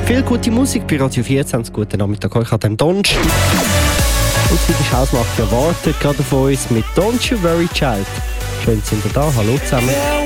Viel gute Musik bei Radio 24. Guten Nachmittag euch an dem Donnerstag. Und die Hausmacher wartet gerade auf uns mit Don't You Worry Child. Schön sind ihr da. Hallo zusammen.